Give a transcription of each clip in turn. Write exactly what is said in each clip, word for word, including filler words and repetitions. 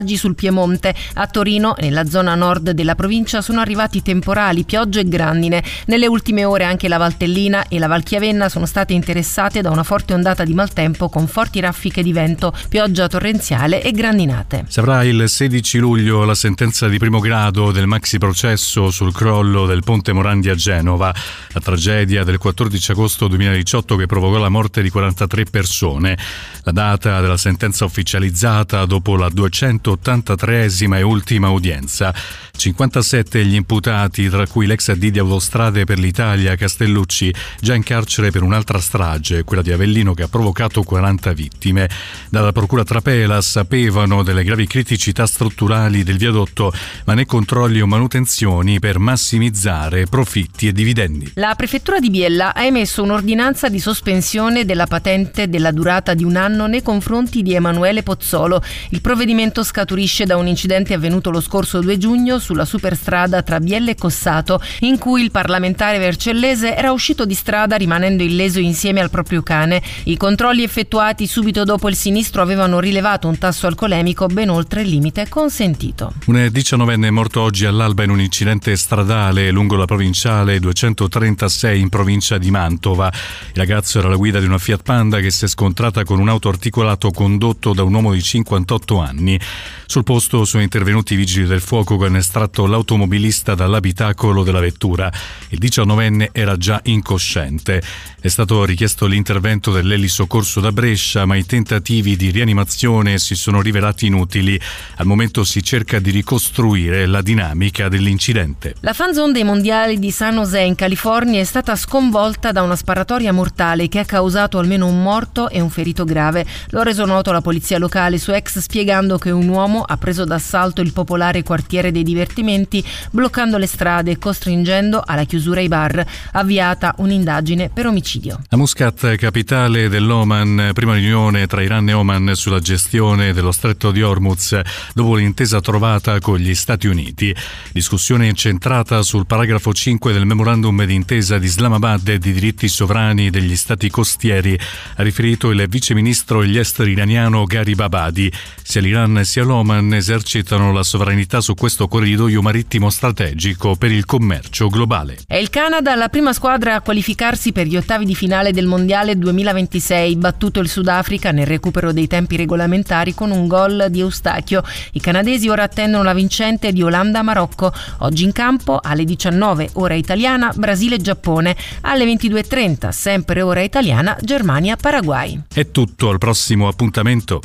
sul Piemonte. A Torino, nella zona nord della provincia, sono arrivati temporali, piogge e grandine. Nelle ultime ore anche la Valtellina e la Valchiavenna sono state interessate da una forte ondata di maltempo con forti raffiche di vento, pioggia torrenziale e grandinate. Si avrà il sedici luglio la sentenza di primo grado del maxi processo sul crollo del ponte Morandi a Genova, la tragedia del quattordici agosto duemiladiciotto che provocò la morte di quarantatré persone. La data della sentenza ufficializzata dopo la duecentottantatreesima e ultima udienza. cinquantasette gli imputati, tra cui l'ex A D di Autostrade per l'Italia Castellucci, già in carcere per un'altra strage, quella di Avellino, che ha provocato quaranta vittime. Dalla procura Trapela sapevano delle gravi criticità strutturali del viadotto, ma né controlli o manutenzioni per massimizzare profitti e dividendi. La prefettura di Biella ha emesso un'ordinanza di sospensione della patente della durata di un anno nei confronti di Emanuele Pozzolo. Il provvedimento scaturisce da un incidente avvenuto lo scorso due giugno sulla superstrada tra Biella e Cossato, in cui il parlamentare vercellese era uscito di strada rimanendo illeso insieme al proprio cane. I controlli effettuati subito dopo il sinistro avevano rilevato un tasso alcolemico ben oltre il limite consentito. Un diciannovenne è morto oggi all'alba in un incidente stradale lungo la provinciale duecentotrentasei in provincia di Mantova. Il ragazzo era alla guida di una Fiat Panda che si è scontrata con un auto articolato condotto da un uomo di cinquantotto anni. Sul posto sono intervenuti i vigili del fuoco che hanno estratto l'automobilista dall'abitacolo della vettura. Il diciannovenne era già incosciente. È stato richiesto l'intervento dell'elisoccorso da Brescia, ma i tentativi di rianimazione si sono rivelati inutili. Al momento si cerca di ricostruire la dinamica dell'incidente. La fan zone dei mondiali di San José in California è stata sconvolta da una sparatoria mortale che ha causato almeno un morto e un ferito grave. Lo ha reso noto la polizia locale su X, spiegando che un uomo ha preso d'assalto il popolare quartiere dei divertimenti, bloccando le strade e costringendo alla chiusura i bar. Avviata un'indagine per omicidio. A Muscat, capitale dell'Oman, prima riunione tra Iran e Oman sulla gestione dello stretto di Hormuz dopo l'intesa trovata con gli Stati Uniti. Discussione incentrata sul paragrafo cinque del memorandum d'intesa di Islamabad e di diritti sovrani degli stati costieri, ha riferito il vice ministro degli esteri iraniano Gharib Abadi. Sia l'Iran sia l'Oman esercitano la sovranità su questo corridoio marittimo strategico per il commercio globale. È il Canada la prima squadra a qualificarsi per gli ottavi di finale del Mondiale duemilaventisei, battuto il Sudafrica nel recupero dei tempi regolamentari con un gol di Eustachio. I canadesi ora attendono la vincente di Olanda-Marocco. Oggi in campo alle diciannove ora italiana Brasile-Giappone, alle ventidue e trenta sempre ora italiana Germania-Paraguay. È tutto, al prossimo appuntamento.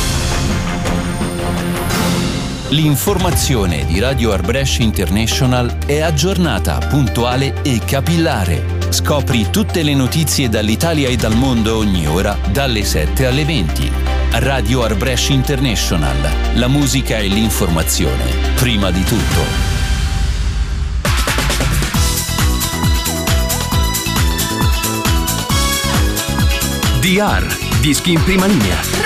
L'informazione di Radio Arbresh International è aggiornata, puntuale e capillare. Scopri tutte le notizie dall'Italia e dal mondo ogni ora, dalle sette alle venti. Radio Arbresh International. La musica e l'informazione, prima di tutto. D R, dischi in prima linea.